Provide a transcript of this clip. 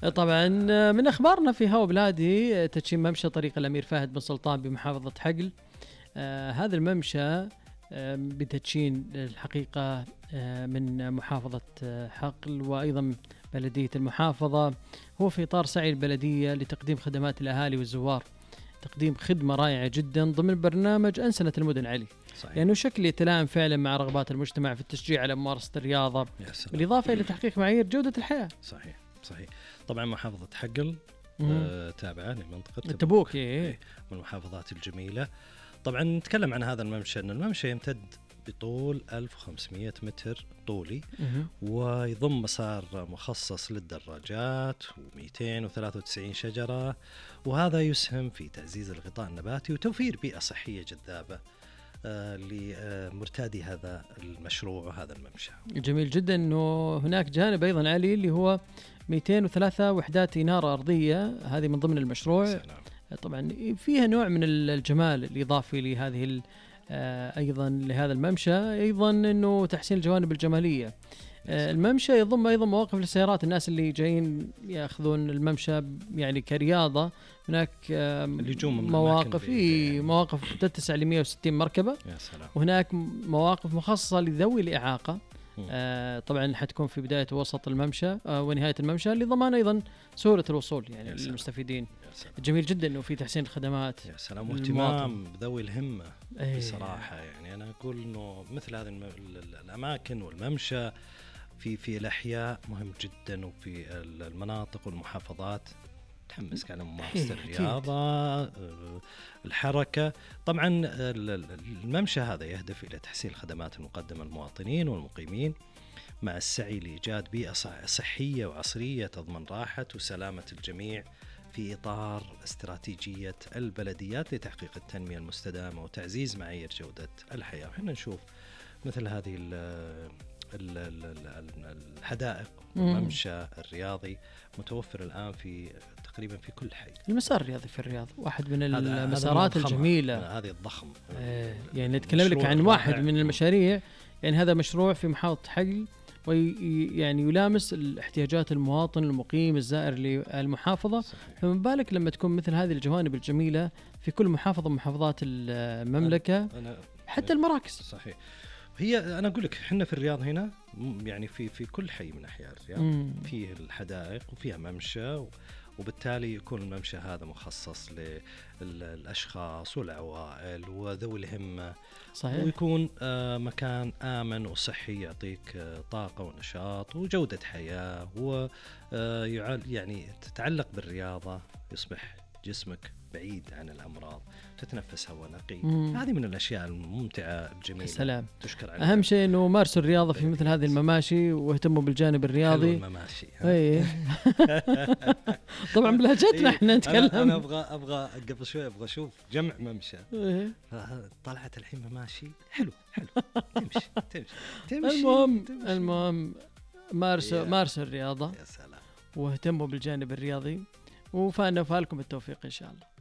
طبعا من أخبارنا في هوا بلادي تدشين ممشى طريق الأمير فهد بن سلطان بمحافظة حقل. هذا الممشى بتدشين الحقيقة من محافظة حقل وأيضا بلدية المحافظة، هو في إطار سعي البلدية لتقديم خدمات الأهالي والزوار، تقديم خدمة رائعة جدا ضمن برنامج أنسنة المدن علي. صحيح. لأنه شكل يتلائم فعلا مع رغبات المجتمع في التشجيع على ممارسة الرياضة، بالإضافة إلى تحقيق معايير جودة الحياة. صحيح. طبعا محافظة حقل تابعة لمنطقة تبوك من المحافظات الجميلة. طبعا نتكلم عن هذا الممشى، أن الممشى يمتد بطول 1500 متر طولي، ويضم مسار مخصص للدراجات و293 شجرة، وهذا يسهم في تعزيز الغطاء النباتي وتوفير بيئة صحية جذابة لمرتادي هذا المشروع وهذا الممشى. جميل جدا أنه هناك جانب أيضا علي اللي هو 203 وحدات إنارة أرضية، هذه من ضمن المشروع. سلام. طبعا فيها نوع من الجمال الإضافي لهذه أيضا لهذا الممشى، أيضا أنه تحسين الجوانب الجمالية. الممشى يضم أيضا مواقف للسيارات، الناس اللي جايين يأخذون الممشى يعني كرياضة، هناك مواقف مواقف تتسع ل 160 مركبة. يا سلام. وهناك مواقف مخصصة لذوي الإعاقة. طبعا حتكون في بداية وسط الممشى ونهاية الممشى لضمان أيضا سهولة الوصول يعني للمستفيدين. جميل جدا أنه في تحسين الخدمات. يا سلام. واهتمام بذوي الهمة. بصراحة يعني أنا أقول أنه مثل هذه الأماكن والممشى في الأحياء مهم جدا، وفي المناطق والمحافظات تحمس على ممارسة الرياضة الحركة. طبعا الممشى هذا يهدف إلى تحسين الخدمات المقدمة للمواطنين والمقيمين، مع السعي لإيجاد بيئة صحية وعصرية تضمن راحة وسلامة الجميع في إطار استراتيجييه البلديات لتحقيق التنمية المستدامة وتعزيز معايير جودة الحياة. وحنا نشوف مثل هذه الحدائق والممشى الرياضي متوفر الآن في تقريبا في كل حي. المسار الرياضي في الرياض واحد من المسارات الجميلة، هذه الضخم. يعني نتكلم لك عن واحد من المشاريع، يعني هذا مشروع في محافظة حقل، ويعني يلامس الاحتياجات المواطن المقيم الزائر للمحافظة. فمن بالك لما تكون مثل هذه الجوانب الجميلة في كل محافظة من محافظات المملكة، حتى المراكز. صحيح. هي أنا أقول لك إحنا في الرياض هنا يعني في كل حي من أحياء الرياض فيه الحدائق وفيها ممشى، وبالتالي يكون الممشى هذا مخصص للأشخاص والعوائل وذوي الهمة. صحيح. ويكون مكان آمن وصحي يعطيك طاقة ونشاط وجودة حياة، ويعني تتعلق بالرياضة، يصبح جسمك بعيد عن الأمراض، تتنفس هواء نقي. هذه من الأشياء الممتعة الجميلة. سلام. تشكر عليها. أهم شيء إنه مارسوا الرياضة في مثل هذه المماشي واهتموا بالجانب الرياضي. المماشي. طبعا بلهجتنا احنا نتكلم. أنا أبغى قبل شوي أبغى أشوف جمع ممشى. طلعت الحين مماشي حلو. تمشي. المهم مارسوا الرياضة. يا سلام. واهتموا بالجانب الرياضي، وفالنا وفالكم التوفيق إن شاء الله.